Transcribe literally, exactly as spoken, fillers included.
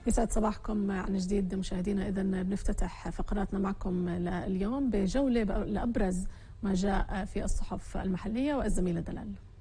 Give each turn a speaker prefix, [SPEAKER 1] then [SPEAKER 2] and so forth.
[SPEAKER 1] يسعد صباحكم عن جديد مشاهدينا. إذا بنفتتح فقراتنا معكم اليوم بجولة لأبرز ما جاء في الصحف المحلية والزميلة دلال.